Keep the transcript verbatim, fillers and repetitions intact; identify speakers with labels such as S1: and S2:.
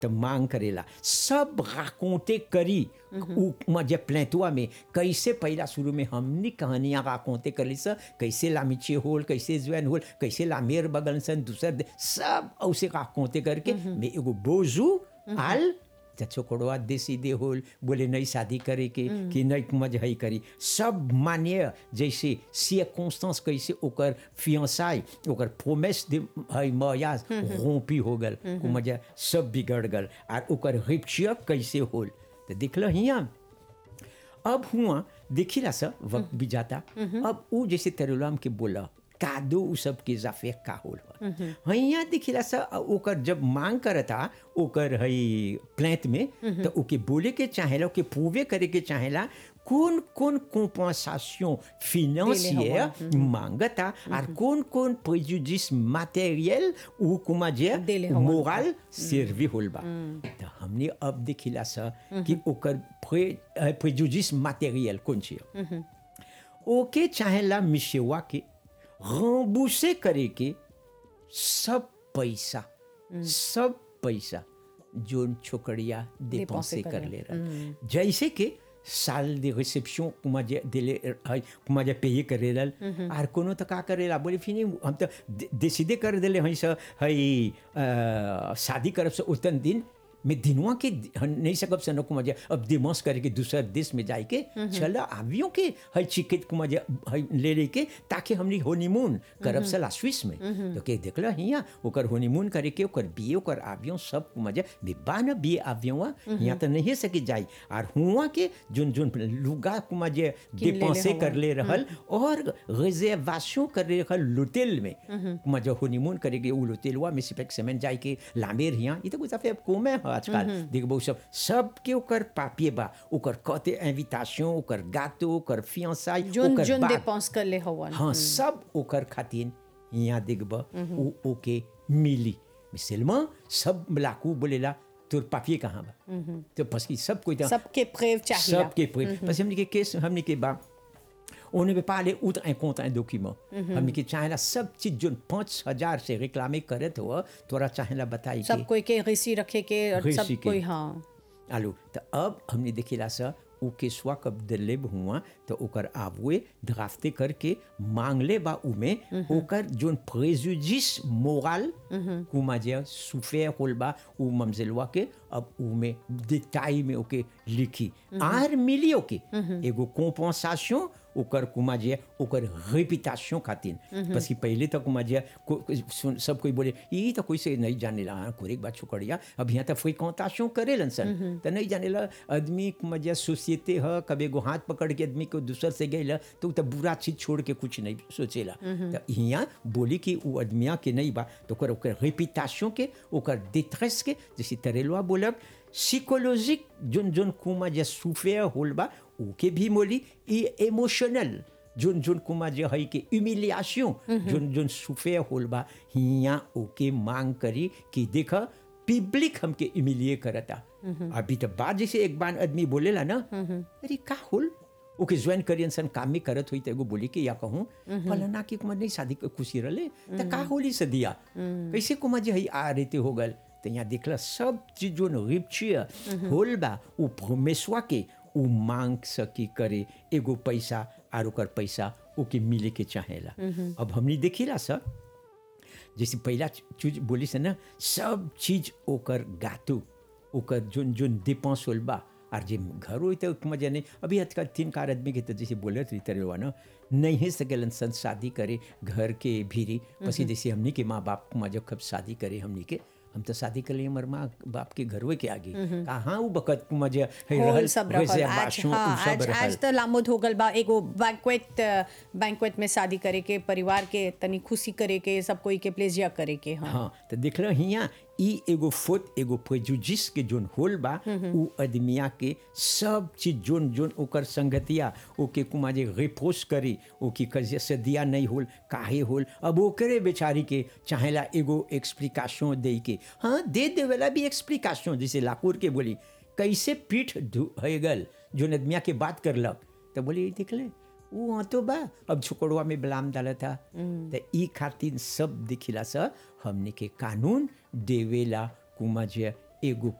S1: तो मांग करेला सब राकोंते करी उ मजे प्लेंटुआ में कैसे पहला शुरू में हमनी कहानियाँ राकोंते करी सा कैसे लामिचे होल कैसे ज्वेन होल कैसे लामेर बगल सन दूसर दे सब उसे राकोंते करके मैं एगो बोझू आल तो छोकड़वा देसी दे होल बोले नहीं शादी करे के कि नहीं मज है करी सब मान्य जैसे सिया कॉन्स्टेंस कैसे ओकर फियांसाई ओकर प्रोमेस दे है मया रोंपी हो गल को मजा सब बिगड़ गल और ओकर रिप्शिया कैसे होल तो देखल हिया अब हुआ देखिला सा वक्त भी जाता अब वो जैसे तेरुलाम के बोला कादो उ सब के जाफे का होल हिया देखिला सा ओकर जब मांग करता ओकर हई प्लेंट में तो ओके बोले के चाहेला ओके प्रूवे करे के चाहेला कौन कौन कॉम्पेंसेशन फिनेंशियर मांगता और कौन कौन prejudice material ou comment dire moral सर्वी होल बा तो हमने अब देखिला सा कि ओकर प्रेजुडिस मटेरियल कौन छिए ओके चाहेला मिशेवा के rembourser करे के सब पैसा सब पैसा जोन छोकरिया dépenser कर ले रहा जैसे कि साल de réception comment dire délai comment dire payer करेला और कोनो तो का करेला बोले फिनी हम तो décider कर देले हई स हई शादी करब से उतन दिन मैं दिनवा के नहीं सकब सनो को मजा अब दिमाग करके दूसरे देश में जाए के चला आवियों के हर चिकेट को मजा ले लेके ताकि हमनी हनीमून करब सला स्विस में तो के देखला हिया ओकर हनीमून करे के ओकर बिये ओकर आवियों सब को मजा बिबान बिये आवियों यहाँ तो नहीं सके जाए और हुआ के जोन जोन लुगा को मजा डिपेंसे कर ले रहल और रिजर्वेशन कर ले रहल होटल में मजा हनीमून करेगे उ होटलवा में सिपेक सेमेन जाए के लामेर हिया ये तो कुछ affaire commun आजकल देखबो सब सब के ओकर पापिए बा ओकर कते इनविटेशन ओकर गातो ओकर फियांसाई
S2: जोन जोन dépense कर ले हवन
S1: हाँ सब ओकर खातिर यहाँ देखबो ओ ओके मिली मिसलमा सब लाकू बोलेला तोर पापिए कहाँ बा तो बस की सब कोई
S2: सबके प्रेव चाहिए
S1: सबके प्रेव बस हमने के केस हमने के बा on ne peut pas aller outre un compte, un document. हमने के चाहेला सब चीज जो पाँच हजार से रिक्लामे करे तो तोरा चाहेला बताई
S2: सब कोई के रिसी रखे के और सब कोई हाँ
S1: आलू तो अब हमने देखिला सा उ के स्वा कब दलेब हुआ तो ओकर आवे ड्राफ्टे करके मांगले बा उमे ओकर जोन प्रेजुडिस मोरल कुमा जे सुफे होल बा उ ममजेलवा के अब उमे डिटेल में ओके लिखी आर मिली ओके एगो कॉम्पेंसेशन ओकर कुमा जे ओकर रेपुटेशन खातिर बस कि पहले तक कुमा जे सब कोई बोले ये तो कोई से नहीं जाने ला कोई एक बात छोकड़िया अब यहाँ तक फ्रीक्वेंटेशन करेलन सन तो नहीं जाने ला आदमी कुमा जे सोसाइटी है कभी एगो हाथ पकड़ के आदमी को दूसर से गई तो तो बुरा चीज छोड़ के कुछ नहीं सोचेला तो यहाँ बोली कि वो आदमिया के नहीं बा तो ओकर ओकर रेपुटेशन के ओकर डिट्रेस के जैसे तरेलवा बोलब साइकोलॉजिक जोन जोन कुमा जे सुफेर होल बा ओके भी मोली ई इमोशनल जोन जोन कुमा जे है कि ह्यूमिलिएशन जोन जोन सुफेर होल बा हिया ओके मांग करी कि देख पब्लिक हमके ह्यूमिलिए करता अभी तो बाद जैसे एक बार आदमी बोलेला ना अरे का होल ओके ज्वाइन करियन सन काम में करत हुई तो एगो बोली कि या कहूँ फलाना की कुमार नहीं शादी खुशी रहे तो का होली से दिया कैसे कुमार जे है आ रहते हो गल तो यहाँ देखला सब चीज जो रिप्चिया होल बा उ प्रोमेसवा के उ मांग सकी करे एगो पैसा और ओकर पैसा ओके मिले के चाहेला अब हमने देखिला सर जैसे पहला चीज बोली से ना सब चीज ओकर गातू ओकर जोन जोन डिपेंस होल बा और जे घर हो तो मजा नहीं अभी आजकल तीन कार आदमी के तो जैसे बोले रही तरह ना नहीं है सकेलन सन शादी करे घर के भीरी पसी जैसे हमनी के माँ बाप मजा कब शादी करे हमनी के हम तो शादी कर लिए हमारे माँ बाप के घरवे के आगे कहाँ वो बकत मजा
S2: रहल सब रहल आज हाँ आज आज तो लामोद हो गल बा एगो बैंक्वेट बैंक्वेट में शादी करे के परिवार के तनी खुशी करे के सब कोई के प्लेजिया करे के हाँ
S1: हाँ तो देख रहे हिया ई एगो फोट एगो प्रेजुडिस के जोन होल बा उ आदमिया के सब चीज जोन जोन ओकर संगतिया ओके कुमा जे रिपोर्ट करी ओके कजे से दिया नहीं होल काहे होल अब ओकरे बेचारी के चाहेला एगो एक्सप्लिकेशन दे के हाँ दे देवेला भी एक्सप्लिकेशन जैसे लाकूर के बोली कैसे पीठ हो गल जोन आदमिया के बात करलक तो बोली देख ले वो हाँ तो बा अब छोकड़वा में बलाम डाला था तो ई खातिर सब दिखिला सा हमने के कानून देवेला कुमा जे एगो